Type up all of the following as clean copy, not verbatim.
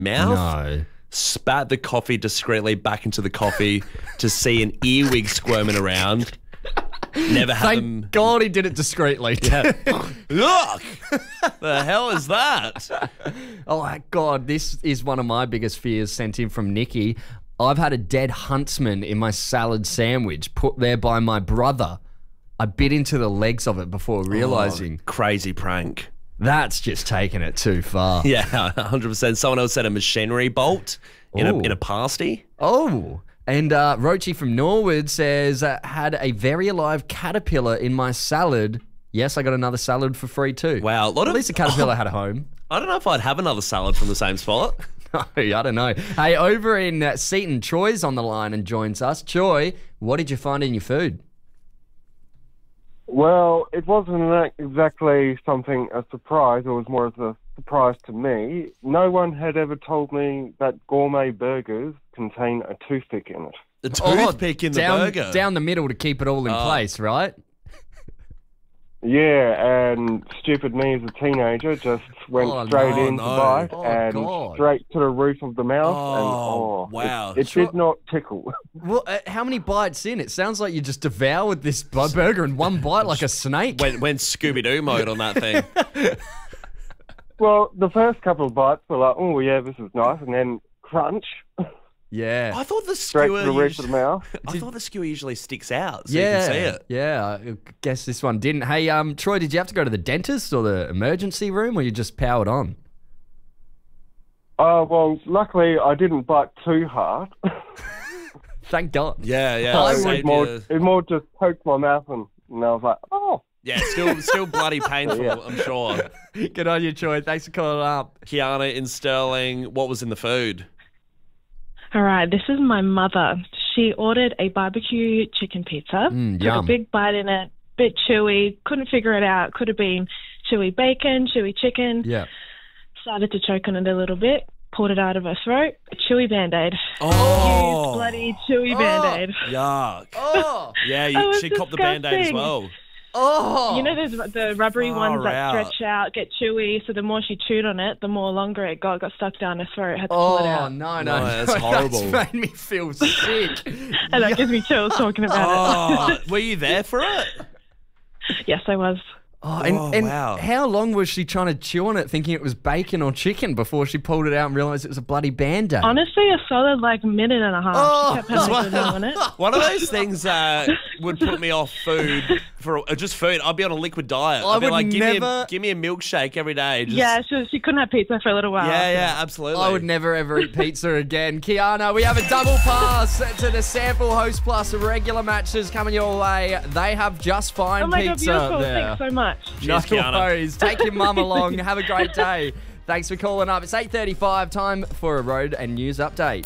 mouth. No. Spat the coffee discreetly back into the coffee to see an earwig squirming around. Never had them. Thank God he did it discreetly. Yeah. Look! The hell is that? Oh, my God. This is one of my biggest fears sent in from Nikki. I've had a dead huntsman in my salad sandwich put there by my brother. I bit into the legs of it before realising. Crazy prank. That's just taking it too far. Yeah, 100%. Someone else said a machinery bolt in a pasty. Oh, and Rochi from Norwood says, had a very alive caterpillar in my salad. Yes, I got another salad for free too. Wow. At least the caterpillar had a home. I don't know if I'd have another salad from the same spot. No, I don't know. Hey, over in Seaton, Troy's on the line and joins us. Troy, what did you find in your food? Well, it wasn't exactly a surprise. It was more of a surprise to me. No one had ever told me that gourmet burgers contain a toothpick in it. The toothpick in the burger? Down the middle to keep it all in place, right? Yeah, and stupid me as a teenager just went straight in to bite and straight to the roof of the mouth. Wow. It did not tickle. Well, how many bites in? It sounds like you just devoured this burger in one bite like a snake. Went Scooby-Doo mode on that thing. Well, the first couple of bites were like, oh, yeah, this is nice. And then crunch. Yeah. I thought the straight skewer to the roof of the mouth. I thought the skewer usually sticks out so you can see it. Yeah, I guess this one didn't. Hey, Troy, did you have to go to the dentist or the emergency room, or you just powered on? Well, luckily I didn't bite too hard. Thank God. Yeah. It more just poked my mouth and I was like, oh. Yeah, still bloody painful, yeah. I'm sure. Good on you, Troy. Thanks for calling up. Kiana in Stirling, what was in the food? All right, this is my mother. She ordered a barbecue chicken pizza. Took a big bite in it, bit chewy, couldn't figure it out. Could have been chewy bacon, chewy chicken. Yeah. Started to choke on it a little bit, pulled it out of her throat. A chewy Band-Aid. Oh. Used bloody chewy Band-Aid. Yuck. Oh. Yeah, she copped the Band-Aid as well. Oh. You know there's the rubbery ones that stretch out, get chewy, so the more she chewed on it, the more longer it got stuck down her throat, had to pull it out. Oh, no, that's horrible. That's made me feel sick. And that gives me chills talking about it. Were you there for it? Yes, I was. And wow. How long was she trying to chew on it thinking it was bacon or chicken before she pulled it out and realised it was a bloody Band-Aid? Honestly, a solid minute and a half. She kept having to on it. One of those things would put me off food, for just food. I'd be on a liquid diet. I I'd be would like, never... give me a milkshake every day. Yeah, she couldn't have pizza for a little while. Yeah, absolutely. I would never ever eat pizza again. Kiana, we have a double pass to the Sample Host Plus regular matches coming your way. They have Just Fine Oh my pizza God, beautiful. there. Thanks so much. Cheers, Kiana. No worries. Take your mum along. Have a great day. Thanks for calling up. It's 8:35. Time for a road and news update.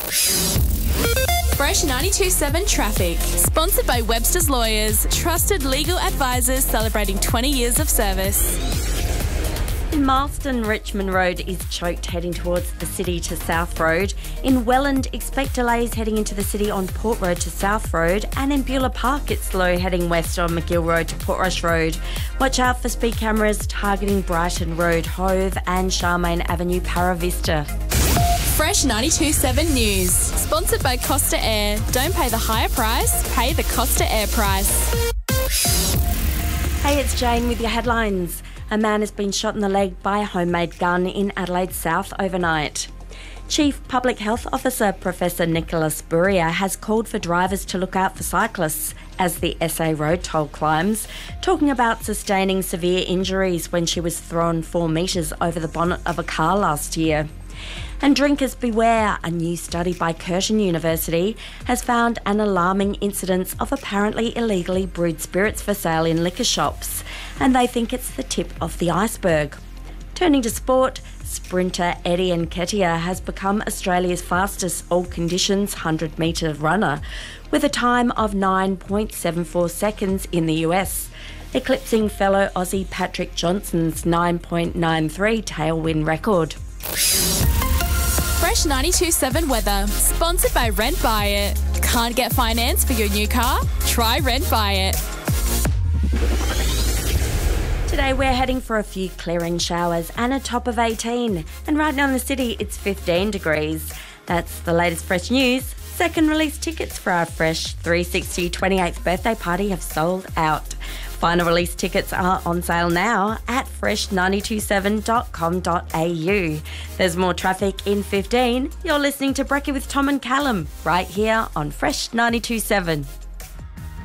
Fresh 92.7 Traffic. Sponsored by Webster's Lawyers. Trusted legal advisors celebrating 20 years of service. In Marston, Richmond Road is choked heading towards the city to South Road. In Welland, expect delays heading into the city on Port Road to South Road. And in Beulah Park, it's slow heading west on McGill Road to Portrush Road. Watch out for speed cameras targeting Brighton Road, Hove and Charmaine Avenue, Paravista. Fresh 92.7 News. Sponsored by Costa Air. Don't pay the higher price, pay the Costa Air price. Hey, it's Jane with your headlines. A man has been shot in the leg by a homemade gun in Adelaide South overnight. Chief Public Health Officer Professor Nicholas Buria has called for drivers to look out for cyclists as the SA road toll climbs, talking about sustaining severe injuries when she was thrown 4 metres over the bonnet of a car last year. And drinkers beware, a new study by Curtin University has found an alarming incidence of apparently illegally brewed spirits for sale in liquor shops, and they think it's the tip of the iceberg. Turning to sport, sprinter Eddie Nketiah has become Australia's fastest all-conditions 100-metre runner, with a time of 9.74 seconds in the US, eclipsing fellow Aussie Patrick Johnson's 9.93 tailwind record. Fresh 92.7 weather. Sponsored by Rent Buy It. Can't get finance for your new car? Try Rent Buy It. Today we're heading for a few clearing showers and a top of 18. And right now in the city, it's 15 degrees. That's the latest Fresh news. Second release tickets for our Fresh 360 28th birthday party have sold out. Final release tickets are on sale now at fresh927.com.au. There's more traffic in 15. You're listening to Brekkie with Tom and Callum right here on Fresh 92.7.